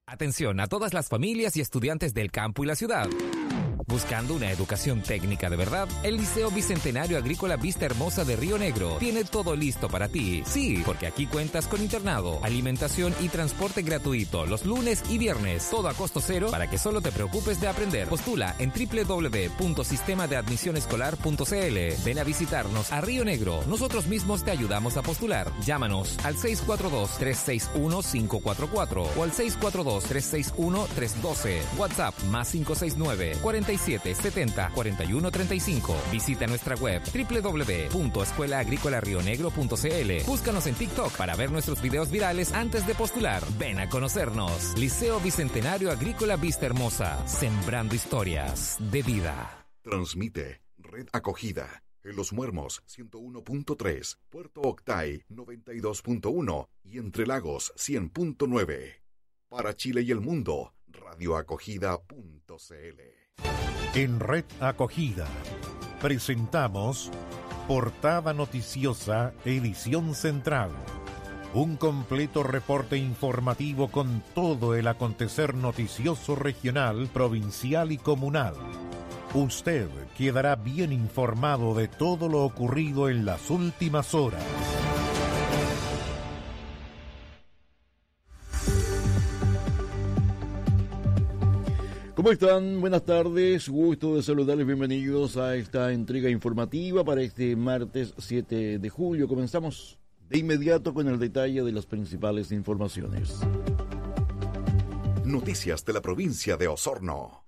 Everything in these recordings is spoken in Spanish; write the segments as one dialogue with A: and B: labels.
A: Atención a todas las familias y estudiantes del campo y la ciudad. Buscando una educación técnica de verdad, el Liceo Bicentenario Agrícola Vista Hermosa de Río Negro tiene todo listo para ti. Sí, porque aquí cuentas con internado, alimentación y transporte gratuito los lunes y viernes, todo a costo cero para que solo te preocupes de aprender. Postula en www.sistemadeadmisionescolar.cl. Ven a visitarnos a Río Negro. Nosotros mismos te ayudamos a postular. Llámanos al 642-361-544 o al 642-361-312. WhatsApp más 569 47 70 41 35. Visita nuestra web www.escuelaagricolaRioNegro.cl. Búscanos en TikTok para ver nuestros videos virales antes de postular. Ven a conocernos. Liceo Bicentenario Agrícola Vista Hermosa, sembrando historias de vida.
B: Transmite Red Acogida en Los Muermos 101.3, Puerto Octay 92.1 y Entre Lagos 100.9. Para Chile y el mundo, radioacogida.cl.
C: En Red Acogida presentamos Portada Noticiosa, edición central. Un completo reporte informativo con todo el acontecer noticioso regional, provincial y comunal. Usted quedará bien informado de todo lo ocurrido en las últimas horas.
D: ¿Cómo están? Buenas tardes, gusto de saludarles, bienvenidos a esta entrega informativa para este martes 7 de julio. Comenzamos de inmediato con el detalle de las principales informaciones.
B: Noticias de la provincia de Osorno.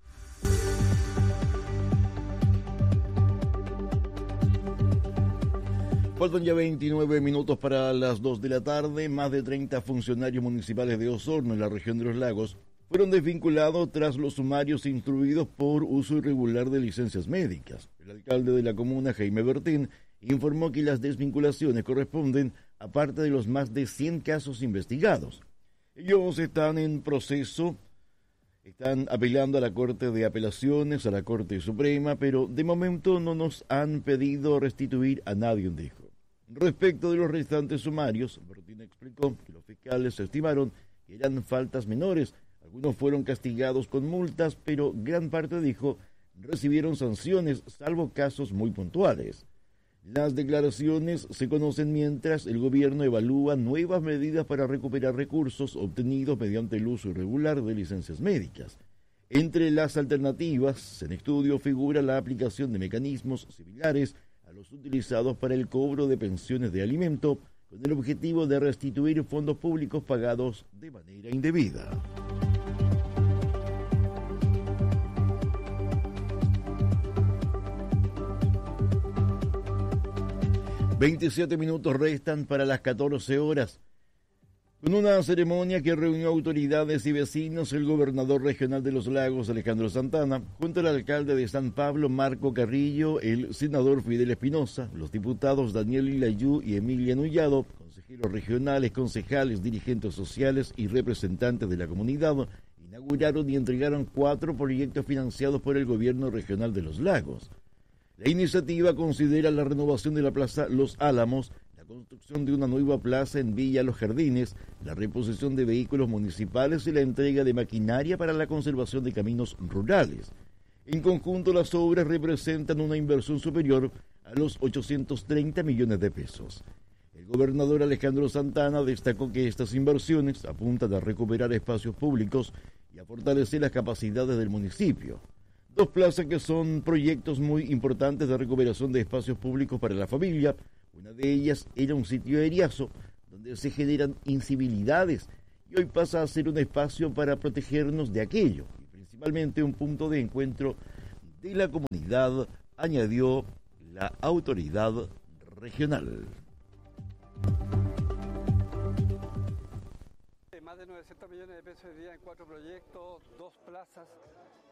D: Faltan ya 29 minutos para las 2 de la tarde. Más de 30 funcionarios municipales de Osorno, en la región de los Lagos, fueron desvinculados tras los sumarios instruidos por uso irregular de licencias médicas. El alcalde de la comuna, Jaime Bertín, informó que las desvinculaciones corresponden a parte de los más de 100 casos investigados. Ellos están en proceso, están apelando a la Corte de Apelaciones, a la Corte Suprema, pero de momento no nos han pedido restituir a nadie, dijo. Respecto de los restantes sumarios, Bertín explicó que los fiscales estimaron que eran faltas menores. Algunos fueron castigados con multas, pero gran parte, dijo, recibieron sanciones, salvo casos muy puntuales. Las declaraciones se conocen mientras el gobierno evalúa nuevas medidas para recuperar recursos obtenidos mediante el uso irregular de licencias médicas. Entre las alternativas, en estudio figura la aplicación de mecanismos similares a los utilizados para el cobro de pensiones de alimento, con el objetivo de restituir fondos públicos pagados de manera indebida. 27 minutos restan para las 14 horas. Con una ceremonia que reunió autoridades y vecinos, el gobernador regional de los Lagos, Alejandro Santana, junto al alcalde de San Pablo, Marco Carrillo, el senador Fidel Espinosa, los diputados Daniel Ilayú y Emilia Nullado, consejeros regionales, concejales, dirigentes sociales y representantes de la comunidad, inauguraron y entregaron 4 proyectos financiados por el gobierno regional de los Lagos. La iniciativa considera la renovación de la Plaza Los Álamos, la construcción de una nueva plaza en Villa Los Jardines, la reposición de vehículos municipales y la entrega de maquinaria para la conservación de caminos rurales. En conjunto, las obras representan una inversión superior a los 830 millones de pesos. El gobernador Alejandro Santana destacó que estas inversiones apuntan a recuperar espacios públicos y a fortalecer las capacidades del municipio. 2 plazas que son proyectos muy importantes de recuperación de espacios públicos para la familia. Una de ellas era un sitio eriazo donde se generan incivilidades y hoy pasa a ser un espacio para protegernos de aquello y principalmente un punto de encuentro de la comunidad, añadió la autoridad regional.
E: Más de 900 millones de pesos hoy día en 4 proyectos, 2 plazas